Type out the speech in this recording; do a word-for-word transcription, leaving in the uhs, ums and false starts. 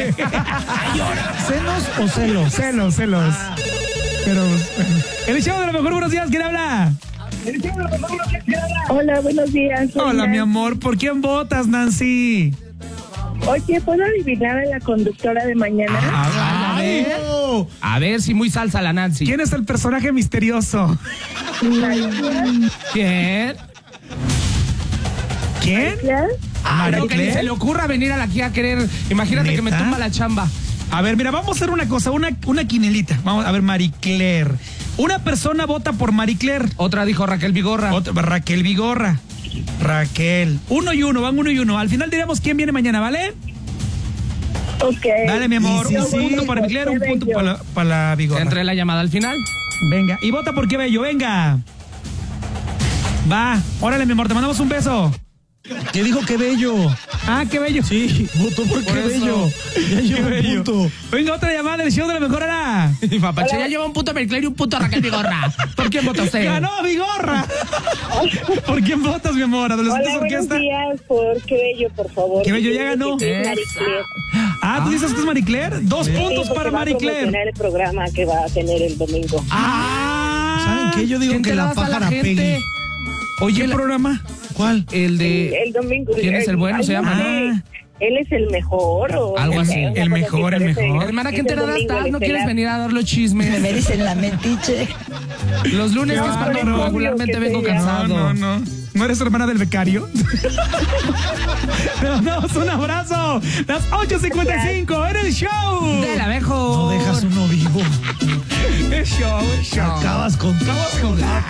¿Celos o celos? Celos, celos. Ah. Pero, bueno. El show de la mejor, buenos días, ¿quién habla? Hola, buenos días. Hola, Nancy. Mi amor, ¿por quién votas, Nancy? Oye, ¿puedo adivinar a la conductora de mañana? Ah, a, ver, a ver si muy salsa la Nancy. ¿Quién es el personaje misterioso? ¿Quién? ¿Quién? Ah, no, que ni se le ocurra venir a la aquí a querer. Imagínate ¿Neta? Que me tumba la chamba. A ver, mira, vamos a hacer una cosa, una, una quinelita. Vamos a ver, Marie Claire. Una persona vota por Marie Claire. Otra dijo Raquel Vigorra. Otra, Raquel Vigorra. Raquel. Uno y uno, van uno y uno. Al final diremos quién viene mañana, ¿vale? Ok. Dale, mi amor. Sí, un sí, punto sí, para Marie Claire, un punto para la, para la Vigorra. Entre la llamada al final. Venga, y vota por Qué Bello, venga. Va, órale, mi amor, te mandamos un beso. ¿Qué dijo Qué Bello? Ah, Qué Bello. Sí, votó por, por Qué eso. Bello. Ya lleva un punto. Venga, otra llamada del show de la mejor hora. Mi papá, ya lleva un punto a Marie Claire y un punto a Raquel Vigorra. ¿Por quién vota usted? ¡Ganó Vigorra! ¿Por quién votas, mi amor? ¿Adolescentes Hola, Orquesta? Buenos días, por Qué Bello, por favor. Qué Bello ya ganó. Es Marie Claire. Ah, ¿tú dices que es Marie Claire? Dos sí, puntos para Marie Claire. Va a el programa que va a tener el domingo. Ah, ¿saben qué? Yo digo que la pájara Peggy. Oye, ¿el programa? ¿Cuál? El de... El, el domingo. ¿Quién el, es el bueno? Se llama, ¿no? ¿Él es el mejor o...? Algo así. El, el mejor, el mejor. Hermana, ¿qué enterada estás? ¿No quieres venir a dar los chismes? Me merecen la mentiche. Los lunes, que es cuando no, regularmente vengo cansado. No, no, no. ¿No eres hermana del becario? Te mandamos un abrazo. Las ocho cincuenta y cinco en el show. De la mejor. No dejas uno vivo. Es show, es show. Acabas con... Acabas con...